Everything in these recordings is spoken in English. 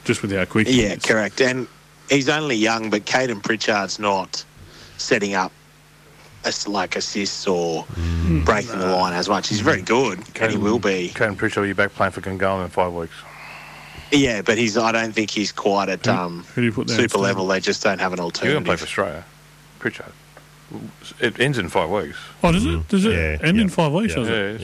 just with how quick he is. Correct. And he's only young, but Caden Pritchard's not setting up assists or breaking the line as much. He's very good, and he will be. Caden Pritchard will be back playing for Gungahlin in 5 weeks. Yeah, but I don't think he's quite at Who do you put there super instead? level. They just don't have an You're alternative. going to play for Australia, Pritchard. It ends in 5 weeks. Oh, does it? Does it end in 5 weeks? Does it?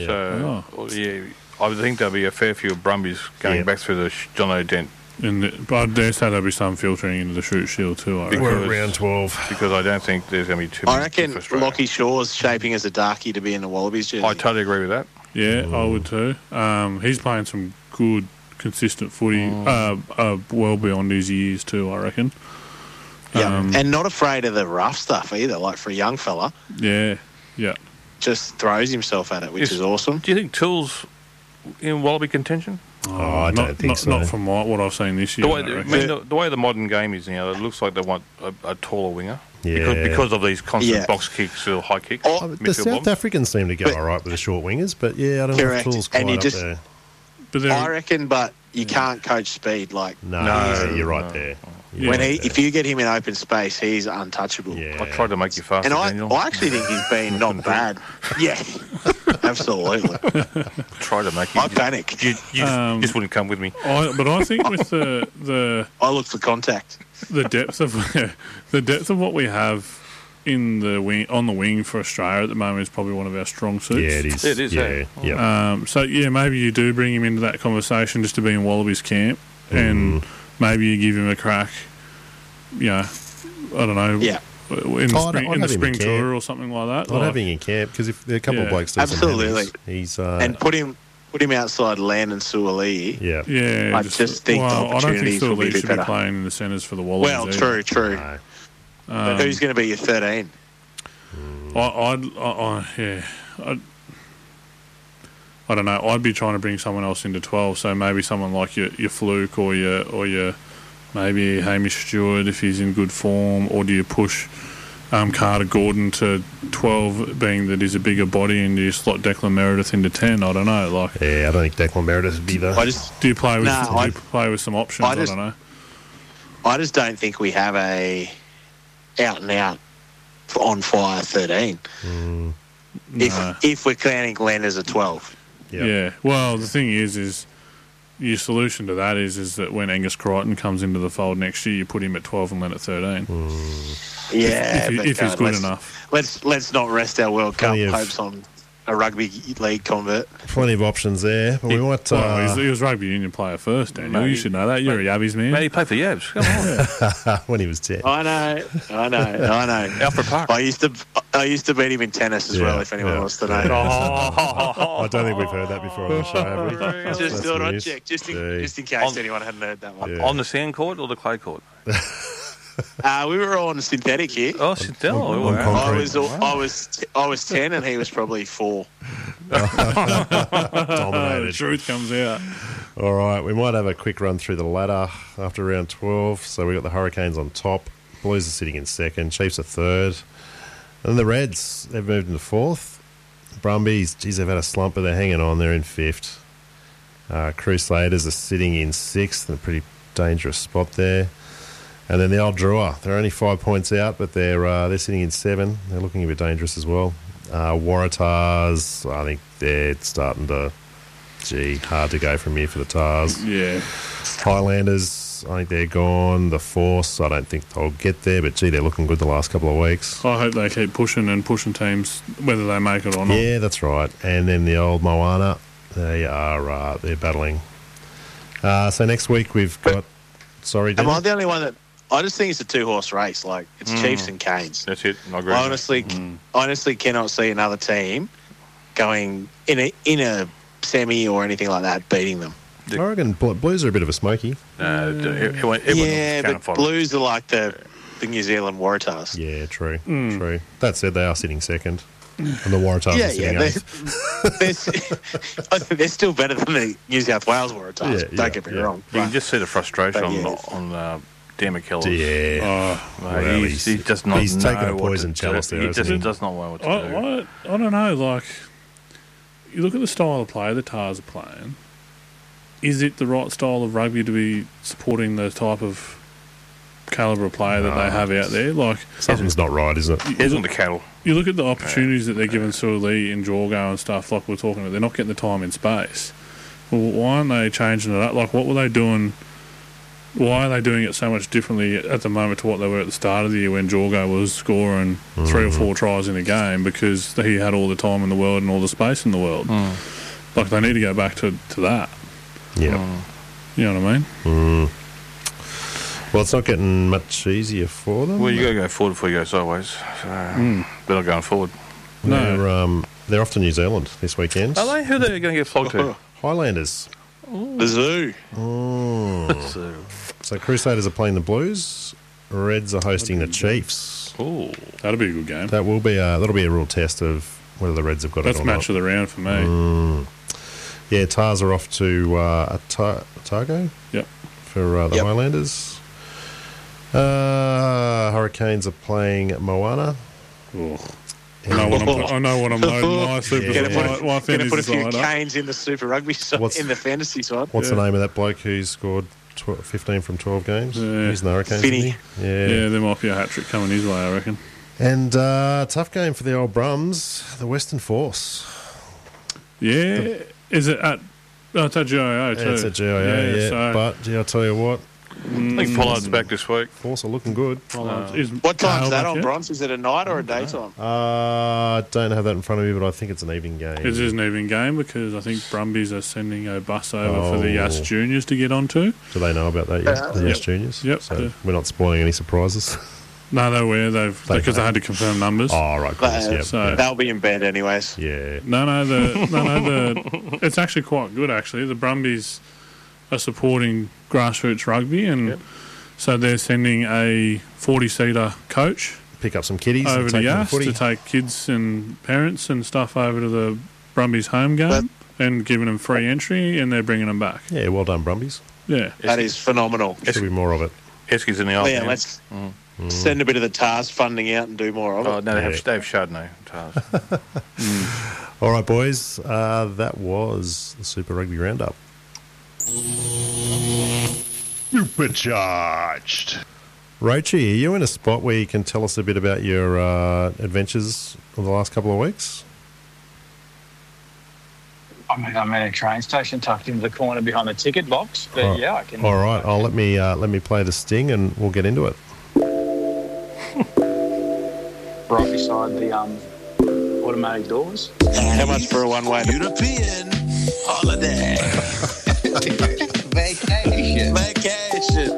I would think there'll be a fair few Brumbies going back through the John O'Dent. But I dare say there'll be some filtering into the Shute Shield too. I reckon. We're at round 12. Because I don't think there's going to be too many. I reckon Lockie Shaw's shaping as a darkie to be in the Wallabies jersey. I totally agree with that. Yeah, I would too. He's playing some good, consistent footy, well beyond his years too, I reckon. Yeah, and not afraid of the rough stuff either, like for a young fella. Yeah. Just throws himself at it, which is awesome. Do you think Tools in Wallaby contention? I don't think so. Not from what I've seen this year. The way the modern game is now, it looks like they want a taller winger. Yeah. Because of these constant box kicks or high kicks. The South Africans seem to go all right with the short wingers, but I don't know if Tools quite up there. I reckon, but you can't coach speed. No, you're right there. If you get him in open space, he's untouchable. Yeah. I tried to make you faster, and Daniel. I actually think he's been not bad. Yeah, absolutely. Try to make you. I panic. You just wouldn't come with me. But I think with the I look for contact. The depth of what we have in the wing on the wing for Australia at the moment is probably one of our strong suits. Yeah, it is. It is. Yeah. Maybe you do bring him into that conversation just to be in Wallabies camp, and maybe you give him a crack. I don't know. Yeah. In the spring tour or something like that. I'd have him in camp because if there are a couple of blokes do absolutely, he's and put him outside Landon Suaalii. Yeah. I just think the opportunities will be a bit should be better. playing in the centres for the Wallabies. Well, true. No. But who's going to be your 13? I don't know. I'd be trying to bring someone else into 12. So maybe someone like your Fluke or your maybe Hamish Stewart if he's in good form, or do you push Carter Gordon to 12, being that he's a bigger body, and do you slot Declan Meredith into 10? I don't know. I don't think Declan Meredith would be there. Do you play with some options? I don't know. I just don't think we have a out and out on fire 13. If we're counting Glenn as a 12. Yeah. Well, the thing is your solution to that is that when Angus Crichton comes into the fold next year, you put him at 12 and Len at 13. Yeah, if he's good enough. Let's not rest our World Cup hopes on a rugby league convert. Plenty of options there. But we might. He was rugby union player first, Daniel. You should know that. You're a Yabbies man. He played for Yabs. Come on. When he was 10. I know. Alfred Park. I used to beat him in tennis as well. If anyone wants to know. I don't think we've heard that before on the show, have we? Just thought I'd check, just in case anyone hadn't heard that one. On the sand court or the clay court? We were on synthetic here. Oh, synthetic. I was 10 and he was probably 4. Dominated. The truth comes out. All right, we might have a quick run through the ladder after round 12. So we got the Hurricanes on top. Blues are sitting in second. Chiefs are third. And then the Reds, they've moved into fourth. Brumbies, they've had a slump, but they're hanging on. They're in fifth. Crusaders are sitting in sixth in a pretty dangerous spot there. And then the old Drua, they're only 5 points out, but they're sitting in 7. They're looking a bit dangerous as well. Waratahs, I think they're starting to, hard to go from here for the Tars. Yeah. Highlanders, I think they're gone. The Force, I don't think they'll get there, but they're looking good the last couple of weeks. I hope they keep pushing teams, whether they make it or not. Yeah, that's right. And then the old Moana, they're battling. So next week we've got... Sorry, Dan? Am I the only one that... I just think it's a 2-horse race. Like, it's Chiefs and Canes. That's it. I agree. I honestly cannot see another team going in a semi or anything like that beating them. I reckon Blues are a bit of a smoky. But Blues are like the New Zealand Waratahs. Yeah, true. True. That said, they are sitting second. And the Waratahs are sitting eighth. They're still better than the New South Wales Waratahs. Don't get me wrong. You can just see the frustration on Dan McKellar. Yeah. He does not He's know taken a poison chalice there. He just does not know what to do. I don't know. Like, you look at the style of play the Tars are playing. is it the right style of rugby to be supporting the type of calibre of player that they have out there? Like, Something's not right, is it? Isn't the cattle? you look at the opportunities that they're giving Suoli and Jorgo and stuff, like we're talking about, they're not getting the time and space. Well, why aren't they changing it up? Like, what were they doing? Why are they doing it so much differently at the moment to what they were at the start of the year when Jorgo was scoring 3 or 4 tries in a game because he had all the time in the world and all the space in the world? Like, they need to go back to that. Yeah. You know what I mean? Well, it's not getting much easier for them. Well, you got to go forward before you go sideways. So they're not going forward. No. They're off to New Zealand this weekend. Are they? Who are they going to get flogged to? Highlanders. The Zoo. So Crusaders are playing the Blues. Reds are hosting the Chiefs. Ooh. That'll be a good game. That'll be a real test of whether the Reds have got That's it or match not. of the round for me. Yeah, Tars are off to Otago. Yep. For the Highlanders. Hurricanes are playing Moana. I know what I'm loading my super Yeah. my Going to fantasy put a few side up. canes in the Super Rugby side, in the fantasy side. What's the name of that bloke who scored 15 from 12 games? Yeah. He's in the Hurricanes, Finny. isn't he? Yeah, there might be a hat trick coming his way, I reckon. And tough game for the old Brums, the Western Force. Yeah, is it at? Oh, it's at GIO too. It's at GIO, yeah. So, But, gee, I'll tell you what, I think Pollard's back this week. Force are looking good. What time's that on, Bronze? Is it a night or a daytime? I don't have that in front of me, but I think it's an evening game. it is an even game because I think Brumbies are sending a bus over for the Oh. Yass Juniors to get onto. Do they know about that yet? The Yes Juniors? Yep. So we're not spoiling any surprises. No, they're aware because they had to confirm numbers. Oh, right, of course. Yep, So- yep. They'll be in bed anyways. Yeah. It's actually quite good. Actually, the Brumbies are supporting grassroots rugby, and so they're sending a 40-seater coach Pick up some kiddies over and to take them to Yass footy. to take kids and parents and stuff over to the Brumbies home game and giving them free entry, and they're bringing them back. Yeah, well done, Brumbies. Yeah, That is phenomenal. Should be more of it. Heskey's in the Yeah, afternoon. let's send a bit of the TARS funding out and do more of it. Oh, no, they have Chardonnay. Tars. All right, boys. That was the Super Rugby Roundup. Supercharged. Rochi, are you in a spot where you can tell us a bit about your adventures of the last couple of weeks? I'm at a train station tucked into the corner behind the ticket box, but Oh, yeah, I can. All right, let me play the sting and we'll get into it. Right beside the automatic doors. How much for a one-way? European holiday. Vacation. Vacation.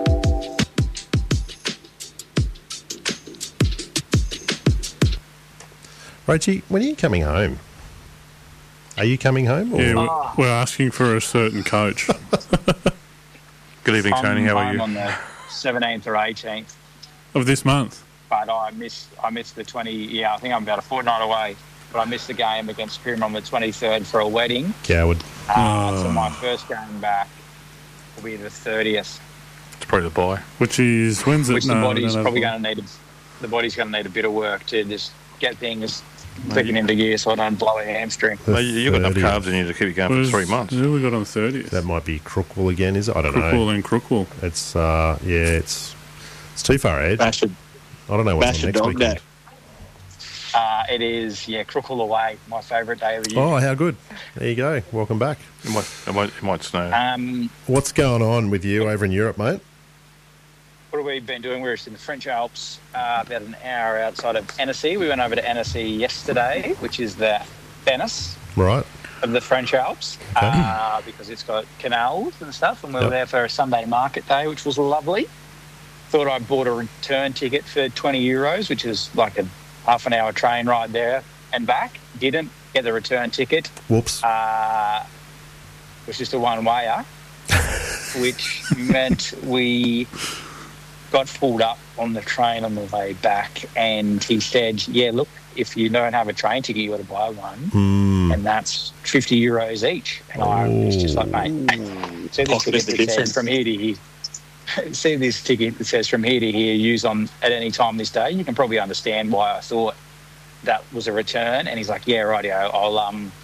Rochi, when are you coming home? Are you coming home? Or? yeah. We're asking for a certain coach. Good evening, Tony. How are I'm you? on the 17th or 18th, of this month. but I missed the 20. Yeah, I think I'm about a fortnight away. But I missed the game against Prim on the 23rd for a wedding. Coward. So my first game back will be the 30th, It's probably the buy. Which is when's it? which No, the we body's don't have probably one. going to need. The body's going to need a bit of work to just get things clicking into gear, so I don't blow a hamstring. Well, you've got enough 30th. carbs in you to keep you going Where's- for 3 months. Who we got on 30th? That might be Crookwell again, is it? I don't know. Crookwell and Crookwell. It's it's too far ahead. Bash a, I don't know what's bash on a next dog weekend. day. It is, Crookle away, my favourite day of the year. Oh, how good! There you go. Welcome back. It might snow. What's going on with you over in Europe, mate? What have we been doing? We're in the French Alps, about an hour outside of Annecy. We went over to Annecy yesterday, which is the Venice Right. of the French Alps, because it's got canals and stuff, and we were there for a Sunday market day, which was lovely. Thought I bought a return ticket for €20, which is like a half an hour train ride there and back. Didn't get the return ticket. Whoops. Was just a one-wayer, which meant we got pulled up on the train on the way back, and he said, yeah, look, if you don't have a train ticket, you got to buy one, and that's €50 each. And I was just like, mate, see this Pocket ticket the that says difference. from here to here. See this ticket that says from here to here, use on at any time this day. You can probably understand why I thought that was a return. And he's like, yeah, rightio,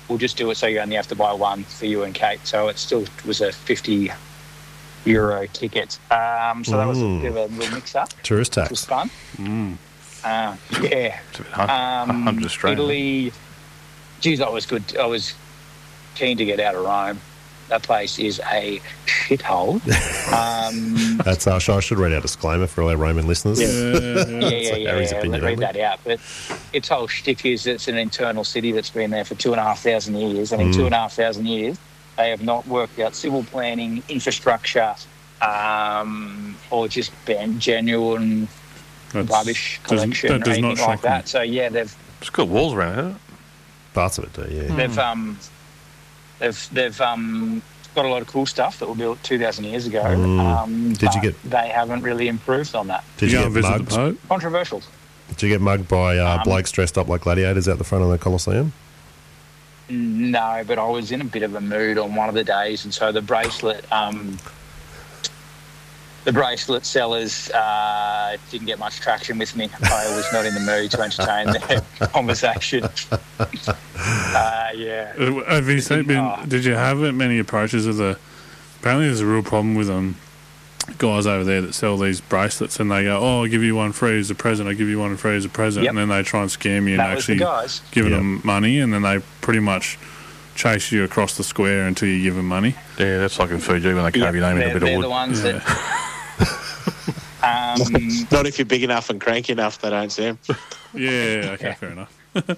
we'll just do it so you only have to buy one for you and Kate. So it still was a €50 ticket. So that was a bit of a little mix-up. Tourist It was tax. fun. Yeah. It's a bit 100 Australian. Italy. Geez, I was good. I was keen to get out of Rome. That place is a shithole. That's I should read out a disclaimer for all our Roman listeners. Harry's opinion Read only. that out. But its whole shtick is it's an internal city that's been there for 2,500 years, and in 2,500 years, they have not worked out civil planning, infrastructure, or just genuine rubbish collection that or does anything not shock like that. me. So yeah, they've It's got walls around it, hasn't it? Parts of it do, yeah. they've got a lot of cool stuff that were built 2,000 years ago. Did you but they haven't really improved on that. Did You you go and get visit the mugged? Pope? Controversial. Did you get mugged by blokes dressed up like gladiators out the front of the Colosseum? No, but I was in a bit of a mood on one of the days, and so the bracelet sellers didn't get much traction with me. I was not in the mood to entertain their conversation. Yeah. Have you seen, Oh. did you have many approaches of the... Apparently there's a real problem with guys over there that sell these bracelets, and they go, oh, I'll give you one free as a present, I'll give you one free as a present, Yep. and then they try and scam you and That was the actually guys. giving Yep. them money, and then they pretty much chase you across the square until you give them money. Yeah, that's like in Fiji when they carve your name in a bit They're of the wood. ones Yeah. that... Not if you're big enough and cranky enough, they don't, Sam. Yeah, okay, fair enough.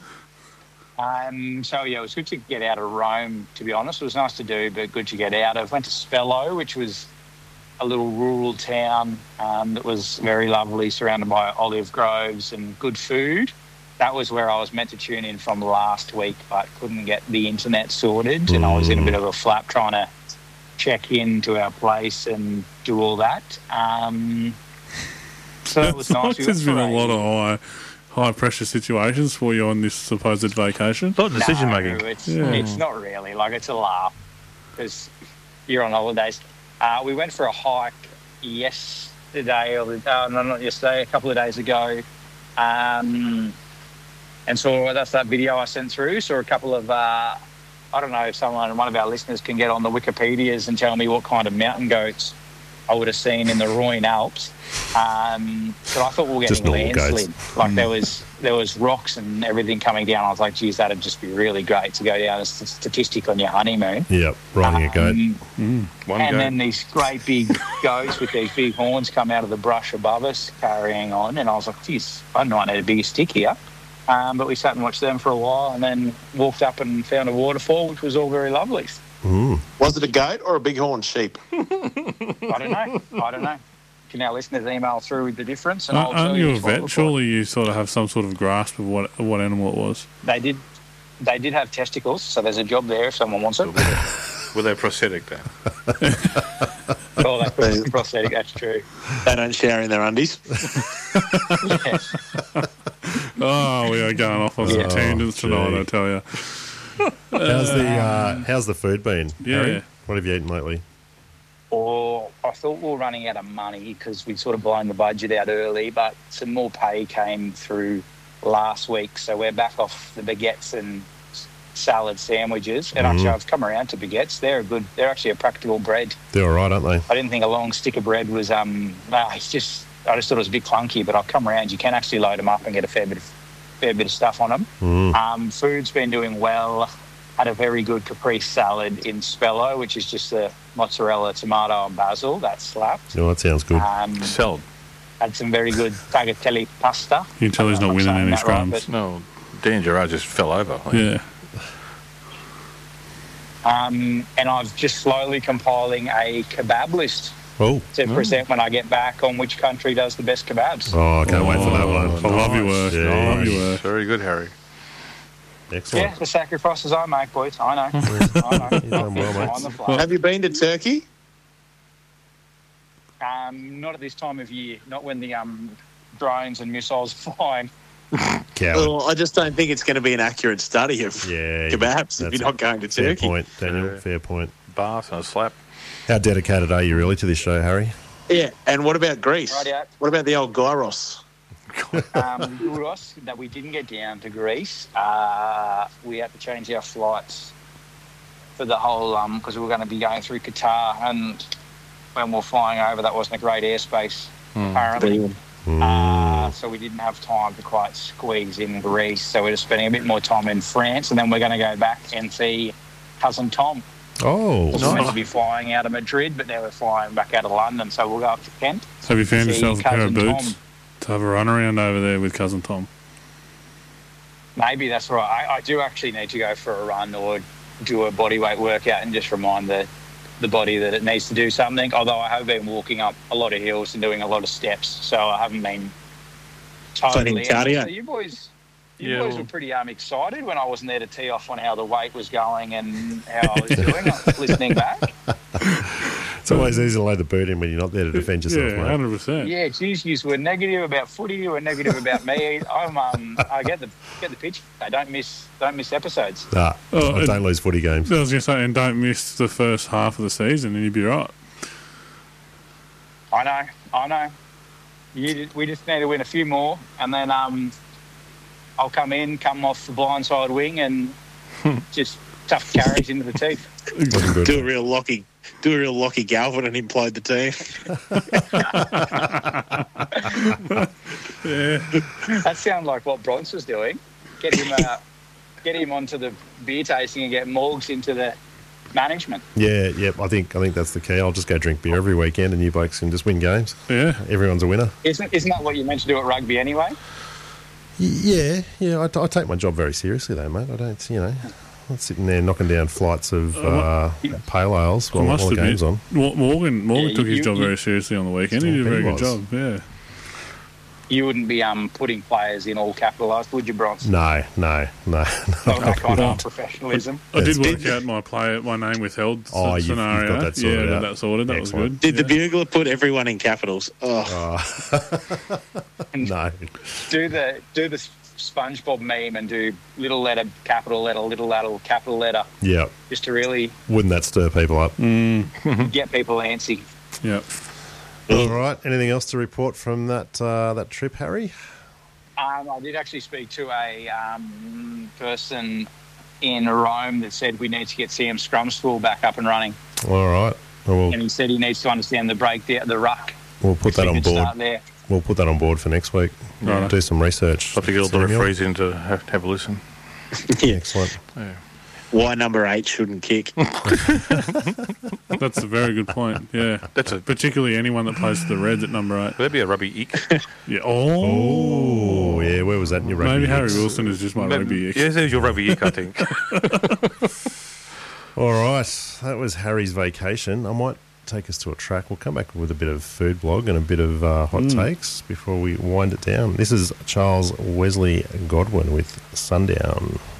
So, yeah, it was good to get out of Rome, to be honest. It was nice to do, but good to get out of. Went to Spello, which was a little rural town that was very lovely, surrounded by olive groves and good food. That was where I was meant to tune in from last week, but couldn't get the internet sorted, and I was in a bit of a flap trying to check into our place and do all that. So that was nice. We There's been went a for lot of high pressure situations for you on this supposed vacation. It's not decision No, making. It's not really. Like, it's a laugh because you're on holidays. We went for a hike yesterday, not yesterday, a couple of days ago. And so that's that video I sent through. Saw a couple of, I don't know if one of our listeners can get on the Wikipedias and tell me what kind of mountain goats I would have seen in the Royne Alps. But I thought we were Just getting normal goats. landslid. Like there was rocks and everything coming down. I was like, geez, that'd just be really great to go down a statistic on your honeymoon. Yep, riding a goat. One And go. then these great big goats with these big horns come out of the brush above us carrying on. And I was like, geez, I might need a bigger stick here. But we sat and watched them for a while and then walked up and found a waterfall, which was all very lovely. Was it a goat or a bighorn sheep? I don't know. Can our listeners email through with the difference? And I'll tell Aren't you a what it vet? looked Surely you sort of have some sort of grasp of what animal it was. like. They did have testicles, so there's a job there if someone wants it. With their prosthetic, though. Oh, they put it in prosthetic, that's true. They don't shower in their undies. Yeah. Oh, we are going off on some Yeah. tangents tonight, gee. I tell you. How's the food been, Yeah. Harry? What have you eaten lately? Or I thought we were running out of money because we'd sort of blown the budget out early, but some more pay came through last week. So we're back off the baguettes and salad sandwiches. And actually, I've come around to baguettes. They're actually a practical bread. They're all right, aren't they? I didn't think a long stick of bread was, I just thought it was a bit clunky, but I've come around. You can actually load them up and get a fair bit of stuff on them. Food's been doing well. Had a very good caprese salad in Spello, which is just a mozzarella, tomato, and basil. That slapped. Oh, that sounds good. Salad. Had some very good tagliatelle pasta. You can tell he's not I'm winning saying any that right, scrums. No, Dan Gerard just fell over. Yeah. And I've just slowly compiling a kebab list Oh, to present when I get back on which country does the best kebabs. I can't wait for that one. I love your work. Yeah. I love your work. Very good, Harry. Excellent. Yeah, the sacrifices I make, boys. I know. You've done well, mate. On the fly. Have you been to Turkey? Not at this time of year. Not when the drones and missiles are flying. Coward. Well, I just don't think it's going to be an accurate study of Yeah, kebabs if that's you're not going to Fair Turkey. point, Daniel. Yeah. Fair point. Bath and a slap. How dedicated are you really to this show, Harry? Yeah, and what about Greece? Rightio. What about the old gyros? Euros that we didn't get down to Greece. We had to change our flights for the whole because we were going to be going through Qatar, and when we were flying over, that wasn't a great airspace apparently. So we didn't have time to quite squeeze in Greece. So we're just spending a bit more time in France, and then we're going to go back and see cousin Tom. Oh, We were meant to be flying out of Madrid, but now we're flying back out of London. So we'll go up to Kent. Have you found see yourself a pair of cousin boots Tom. to have a run around over there with cousin Tom? Maybe that's right. I do actually need to go for a run or do a bodyweight workout and just remind the body that it needs to do something. Although I have been walking up a lot of hills and doing a lot of steps, so I haven't been totally. cardio. So you boys were pretty excited when I wasn't there to tee off on how the weight was going and how I was doing. I was listening back. it's always easy to load the boot in when you're not there to defend yourself, Yeah, mate. 100%. Yeah, geez, you were negative about footy. You were negative about me. I get the pitch. I don't miss episodes. Nah, Oh, I don't lose footy games. I was going to say, and don't miss the first half of the season, and you'd be right. I know. We just need to win a few more, and then I'll come off the blindside wing, and just tough carries into the teeth. Looking good. Do a real Lockie Galvin and implode the team. That sounds like what Bronze was doing. Get him onto the beer tasting and get Morgs into the management. Yeah, I think that's the key. I'll just go drink beer every weekend, and you blokes can just win games. Yeah. Everyone's a winner. Isn't that what you're meant to do at rugby anyway? Yeah. I take my job very seriously, though, mate. I don't, I'm not sitting there knocking down flights of pale ales while the game's on. Morgan took his job you- very seriously on the weekend. He did a very good job. Yeah. You wouldn't be putting players in all capitalised, would you, Bronze? No. Not that kind of professionalism. I did That's work out my name withheld You've scenario. got that sorted yeah, out. that sorted. That Excellent. was good. Did the Bugler put everyone in capitals? Oh, No. Do the SpongeBob meme and do little letter, capital letter, little letter, capital letter, Yeah. just to really Wouldn't that stir people up? get people antsy. Yeah. All right. Anything else to report from that trip, Harry? I did actually speak to a person in Rome that said we need to get CM Scrum School back up and running. All right. Well, And he said he needs to understand the breakdown, the ruck. we'll put that We on could board. start there. We'll put that on board for next week. Right. Do some research. I have to get all the Samuel? referees in to have a listen. yeah. Excellent. Why number 8 shouldn't kick? That's a very good point. Yeah. Particularly anyone that plays for the Reds at number 8. Could that be a rugby ick? Yeah. Oh, yeah. Where was that in your rugby? Maybe Harry mix? Wilson is just my rugby ick. Yes, there's your rugby ick, I think. All right. That was Harry's vacation. I might take us to a track. We'll come back with a bit of food blog and a bit of hot takes before we wind it down. This is Charles Wesley Godwin with Sundown.